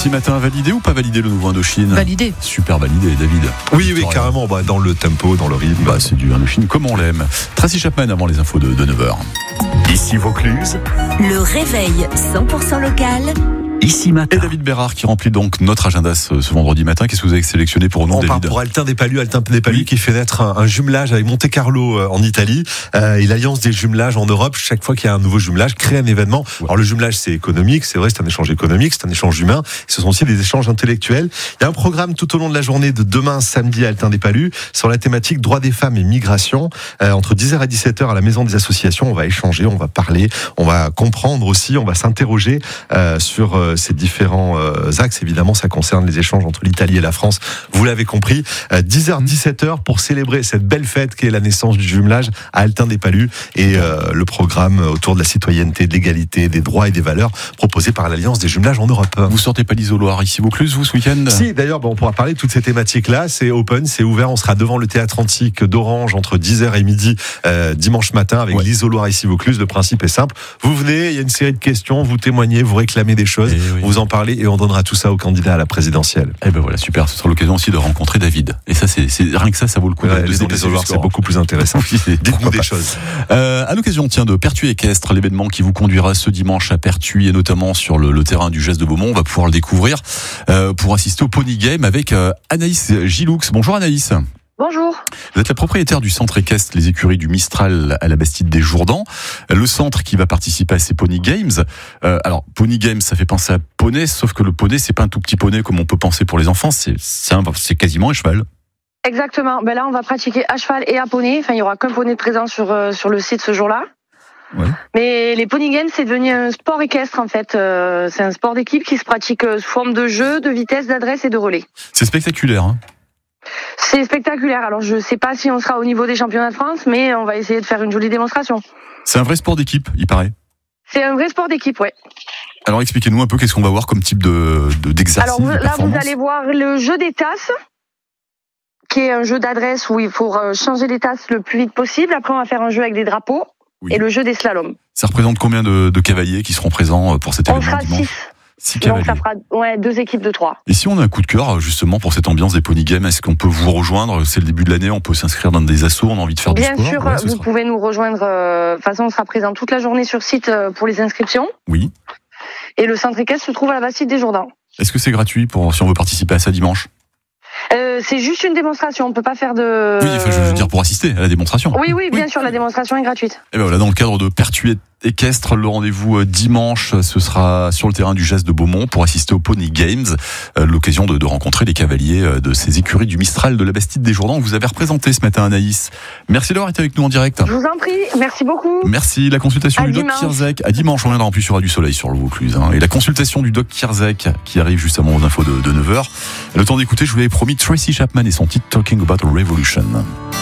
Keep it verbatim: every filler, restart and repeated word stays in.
Ici Matin, validé ou pas validé le nouveau Indochine ? Validé. Super validé, David. Oui, oui, carrément, bah, dans le tempo, dans le rythme. Bah, c'est du Indochine comme on l'aime. Tracy Chapman avant les infos de, de neuf heures. Ici Vaucluse. Le réveil cent pour cent local. Ici Matin. Et David Bérard qui remplit donc notre agenda ce, ce vendredi matin. Qu'est-ce que vous avez sélectionné pour nous, On David ? part pour Altin des Palus, Altin des Palus Oui. qui fait naître un, un jumelage avec Monte Carlo euh, en Italie euh, et l'alliance des jumelages en Europe. Chaque fois qu'il y a un nouveau jumelage, crée un événement. Ouais. Alors le jumelage c'est économique, c'est vrai, c'est un échange économique, c'est un échange humain. Ce sont aussi des échanges intellectuels. Il y a un programme tout au long de la journée de demain samedi à Altin des Palus sur la thématique droits des femmes et migration. Euh, entre dix heures et dix-sept heures à la maison des associations, on va échanger, on va parler, on va comprendre aussi, on va s'interroger euh, sur euh, ces différents euh, axes. Évidemment, ça concerne les échanges entre l'Italie et la France. Vous l'avez compris. Euh, dix heures dix-sept heures pour célébrer cette belle fête qui est la naissance du jumelage à Altin des Palus et euh, le programme autour de la citoyenneté, de l'égalité, des droits et des valeurs proposé par l'Alliance des jumelages en Europe. Vous sortez pas l'isoloir ici Vaucluse, vous, ce week-end ? Si, d'ailleurs, bon, on pourra parler de toutes ces thématiques-là. C'est open, c'est ouvert. On sera devant le théâtre antique d'Orange entre dix heures et midi euh, dimanche matin avec Ouais. l'isoloir ici Vaucluse. Le principe est simple. Vous venez, il y a une série de questions, vous témoignez, vous réclamez des choses, Eh oui. vous en parlez et on donnera tout ça au candidat à la présidentielle. Eh ben voilà, super. Ce sera l'occasion aussi de rencontrer David. Et ça, c'est, c'est rien que ça, ça vaut le coup. Ouais, de les se déplacer isoloirs, jusqu'à c'est beaucoup plus intéressant. Oui, Dites-nous pourquoi des pas. choses. Euh, à l'occasion, tiens, de Pertuis Équestre, l'événement qui vous conduira ce dimanche à Pertuis et notamment sur le, le terrain du Geste de Beaumont, on va pouvoir le découvrir euh, pour assister au Pony Game avec euh, Anaïs Giloux. Bonjour Anaïs. Bonjour. Vous êtes la propriétaire du centre équestre Les Écuries du Mistral à la Bastide des Jourdans. Le centre qui va participer à ces Pony Games. Euh, alors, Pony Games, ça fait penser à poney, sauf que le poney, c'est pas un tout petit poney comme on peut penser pour les enfants, c'est, c'est, un, c'est quasiment un cheval. Exactement. Ben là, on va pratiquer à cheval et à poney. Enfin, il y aura qu'un poney de présent sur euh, sur le site ce jour-là. Ouais. Mais les Pony Games, c'est devenu un sport équestre en fait. Euh, c'est un sport d'équipe qui se pratique euh, sous forme de jeu, de vitesse, d'adresse et de relais. C'est spectaculaire, hein. C'est spectaculaire. Alors, je sais pas si on sera au niveau des championnats de France, mais on va essayer de faire une jolie démonstration. C'est un vrai sport d'équipe, il paraît. C'est un vrai sport d'équipe, ouais. Alors expliquez-nous un peu qu'est-ce qu'on va voir comme type de, de d'exercice. Alors vous- de là, vous performance. allez voir le jeu des tasses, qui est un jeu d'adresse où il faut euh, changer les tasses le plus vite possible. Après, on va faire un jeu avec des drapeaux Oui. et le jeu des slaloms. Ça représente combien de, de cavaliers qui seront présents pour cet On événement sera dimanche ? six. Six Donc cavaliers. ça fera ouais, deux équipes de trois. Et si on a un coup de cœur justement pour cette ambiance des Pony Games, est-ce qu'on peut vous rejoindre ? C'est le début de l'année, on peut s'inscrire dans des assos, on a envie de faire Bien du sport. sûr, Ouais, ce vous sera- pouvez nous rejoindre. euh, De toute façon, on sera présent toute la journée sur site euh, pour les inscriptions. Oui. Et le centre équestre se trouve à la Bastide des Jourdans. Est-ce que c'est gratuit pour si on veut participer à ça dimanche ? Euh, c'est juste une démonstration. On peut pas faire de. Oui, enfin, je veux dire pour assister à la démonstration. Oui, oui, bien sûr, la démonstration est gratuite. Et ben voilà, dans le cadre de Pertuis Équestre, le rendez-vous euh, dimanche, ce sera sur le terrain du Geste de Beaumont pour assister aux Pony Games. Euh, l'occasion de, de rencontrer les cavaliers euh, de ces écuries du Mistral de la Bastide des Jourdans. Vous avez représenté ce matin, Anaïs. Merci d'avoir été avec nous en direct. Je vous en prie. Merci beaucoup. Merci. La consultation À du Doc dimanche. Kierzek. À dimanche, on viendra en plus, il y aura du soleil sur le Vaucluse. Hein. Et la consultation du Doc Kierzek qui arrive juste avant aux infos de, de neuf heures. Le temps d'écouter, je vous l'avais promis, Tracy Chapman et son titre Talking About a Revolution.